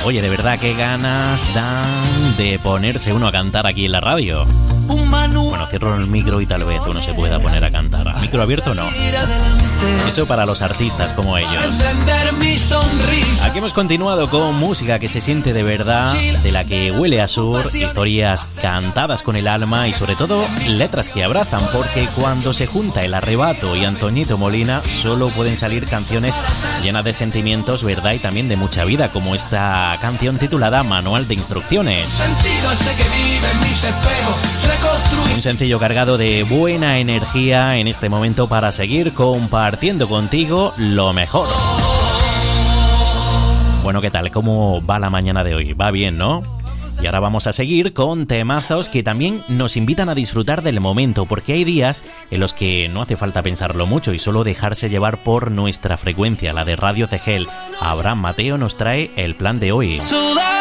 Oye, de verdad, qué ganas dan de ponerse uno a cantar aquí en la radio. Bueno, cierro el micro y tal vez uno se pueda poner a cantar. ¿A micro abierto no? Eso para los artistas como ellos. Aquí hemos continuado con música que se siente de verdad, de la que huele a sur, historias cantadas con el alma y sobre todo letras que abrazan, porque cuando se junta El Arrebato y Antoñito Molina solo pueden salir canciones llenas de sentimientos, verdad y también de mucha vida, como esta canción titulada Manual de Instrucciones. Un sencillo cargado de buena energía en este momento para seguir compartiendo contigo lo mejor. Bueno, ¿qué tal? ¿Cómo va la mañana de hoy? Va bien, ¿no? Y ahora vamos a seguir con temazos que también nos invitan a disfrutar del momento, porque hay días en los que no hace falta pensarlo mucho y solo dejarse llevar por nuestra frecuencia, la de Radio Cegel. Abraham Mateo nos trae el plan de hoy.